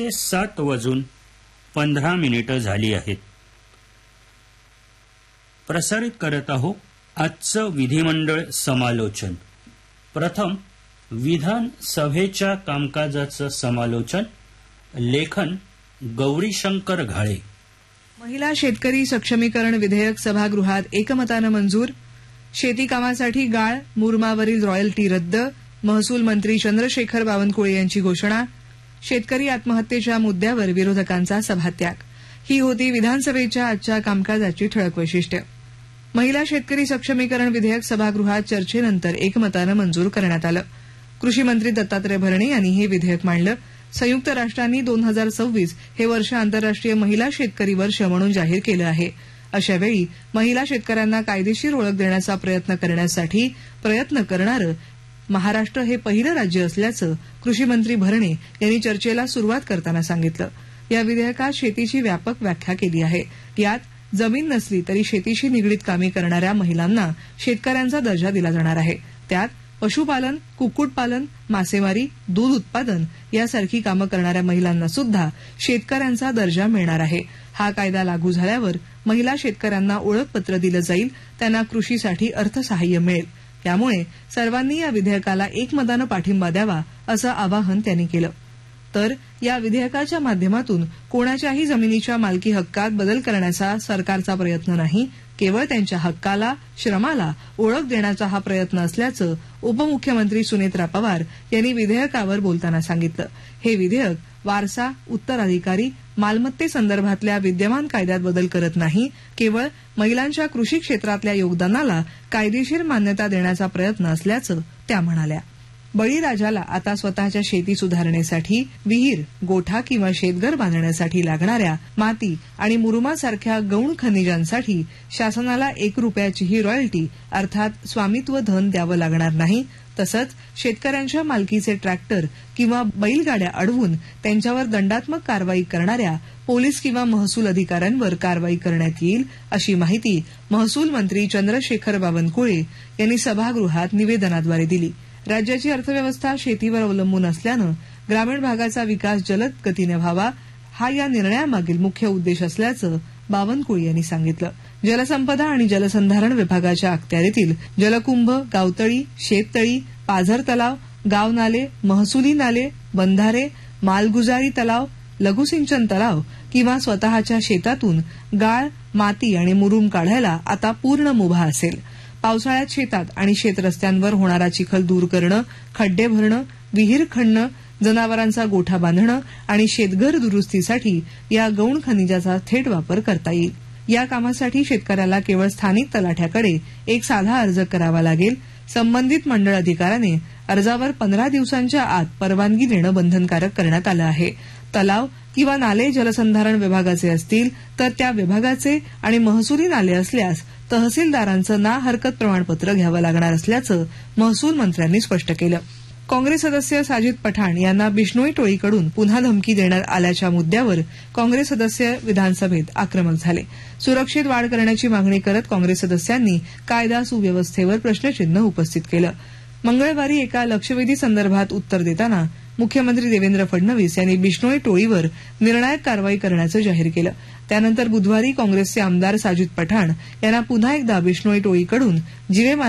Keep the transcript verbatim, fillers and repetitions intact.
दुपारचे सात वाजून पंधरा मिनिटं झाली आहेत. प्रसारित करत आहोत आजचं विधिमंडळ समालोचन. प्रथम विधानसभेच्या कामकाजाचं समालोचन. लेखन गौरीशंकर घाळे. महिला शेतकरी सक्षमीकरण विधेयक सभागृहात एकमतानं मंजूर. शेती कामासाठी गाळ मुरमावरील रॉयल्टी रद्द. महसूल मंत्री चंद्रशेखर बावनकुळे यांची घोषणा. शेतकरी आत्महत्येच्या मुद्द्यावर विरोधकांचा सभात्याग. ही होती विधानसभेच्या आजच्या कामकाजाची ठळक वैशिष्ट्य. महिला शेतकरी सक्षमीकरण विधेयक सभागृहात चर्चेनंतर एकमतानं मंजूर करण्यात आलं. कृषी मंत्री दत्तात्रय भरणे यांनी हे विधेयक मांडलं. संयुक्त राष्ट्रांनी दोन हजार सव्वीस हे वर्ष आंतरराष्ट्रीय महिला शेतकरी वर्ष म्हणून जाहीर केलं आहे. अशावेळी महिला शेतकऱ्यांना कायदेशीर ओळख देण्याचा प्रयत्न करण्यासाठी प्रयत्न करणारं महाराष्ट्र हे पहिलं राज्य असल्याचं कृषी मंत्री भरणे यांनी चर्चेला सुरुवात करताना सांगितलं. या विधेयकात शेतीची व्यापक व्याख्या केली आहे. यात जमीन नसली तरी शेतीशी निगडीत कामे करणाऱ्या महिलांना शेतकऱ्यांचा दर्जा दिला जाणार आहे. त्यात पशुपालन, कुक्कुटपालन, मासेमारी, दूध उत्पादन यासारखी कामं करणाऱ्या महिलांना सुद्धा शेतकऱ्यांचा दर्जा मिळणार आहे. हा कायदा लागू झाल्यावर महिला शेतकऱ्यांना ओळखपत्र दिलं जाईल. त्यांना कृषीसाठी अर्थसहाय्य मिळेल. त्यामुळे सर्वांनी या विधेयकाला एकमतानं पाठिंबा द्यावा असं आवाहन त्यांनी केलं. तर या विधेयकाच्या माध्यमातून कोणाच्याही जमिनीच्या मालकी हक्कात बदल करण्याचा सरकारचा प्रयत्न नाही, केवळ त्यांच्या हक्काला, श्रमाला ओळख देण्याचा हा प्रयत्न असल्याचं उपमुख्यमंत्री सुनेत्रा पवार यांनी विधेयकावर बोलताना सांगितलं. हे विधेयक वारसा, उत्तराधिकारी, मालमत्तेसंदर्भातल्या विद्यमान कायद्यात बदल करत नाही, केवळ महिलांच्या कृषी क्षेत्रातल्या योगदानाला कायदेशीर मान्यता देण्याचा प्रयत्न असल्याचं त्या म्हणाल्या. बळीराजाला आता स्वतःच्या शेती सुधारण्यासाठी विहीर, गोठा किंवा शेतघर बांधण्यासाठी लागणाऱ्या माती आणि मुरुमासारख्या गौण खनिजांसाठी शासनाला एक रुपयाचीही रॉयल्टी अर्थात स्वामित्व धन द्यावं लागणार नाही. तसंच शेतकऱ्यांच्या मालकीचे ट्रॅक्टर किंवा बैलगाड्या अडवून त्यांच्यावर दंडात्मक कारवाई करणाऱ्या पोलीस किंवा महसूल अधिकाऱ्यांवर कारवाई करण्यात येईल, अशी माहिती महसूल मंत्री चंद्रशेखर बावनकुळे यांनी सभागृहात निवेदनाद्वारे दिली. राज्याची अर्थव्यवस्था शेतीवर अवलंबून असल्यानं ग्रामीण भागाचा विकास जलद गतीने व्हावा, हा या निर्णयामागील मुख्य उद्देश असल्याचं बावनकुळे यांनी सांगितलं. जलसंपदा आणि जलसंधारण विभागाच्या अखत्यारीतील जलकुंभ, गावतळी, शेततळी, पाझर तलाव, गाव नाले, महसुली नाले, बंधारे, मालगुजारी तलाव, लघुसिंचन तलाव किंवा स्वतःच्या शेतातून गाळ, माती आणि मुरुम काढायला आता पूर्ण मुभा असेल. पावसाळ्यात शेतात आणि शेतरस्त्यांवर होणारा चिखल दूर करणं, खड्डे भरणं, विहीर खणणं, जनावरांचा गोठा बांधणं आणि शेतघर दुरुस्तीसाठी या गौण खनिजाचा थेट वापर करता येईल. या कामासाठी शेतकऱ्याला केवळ स्थानिक तलाठ्याकडे एक साधा अर्ज करावा लागेल. संबंधित मंडळ अधिकाऱ्याने अर्जावर पंधरा दिवसांच्या आत परवानगी देणं बंधनकारक करण्यात आलं आहे. तलाव किंवा नाले जलसंधारण विभागाचे असतील तर त्या विभागाचे आणि महसुली नाले असल्यास तहसीलदारांचं ना हरकत प्रमाणपत्र घ्यावं लागणार असल्याचं महसूल मंत्र्यांनी स्पष्ट केलं. काँग्रेस सदस्य साजिद पठाण यांना बिश्नोई टोळीकडून पुन्हा धमकी देण्यात आल्याच्या मुद्द्यावर काँग्रेस सदस्य विधानसभेत आक्रमक झाले. सुरक्षेत वाढ करण्याची मागणी करत काँग्रेस सदस्यांनी कायदा सुव्यवस्थेवर प्रश्नचिन्ह उपस्थित केलं. मंगळवारी एका लक्षवेधी संदर्भात उत्तर देताना मुख्यमंत्री देवेंद्र फडणवीस यांनी बिश्नोई टोळीवर निर्णायक कारवाई करण्याचं जाहीर केलं. त्यानंतर बुधवारी काँग्रेसचे आमदार साजिद पठाण यांना पुन्हा एकदा बिश्नोई टोळीकडून जीवे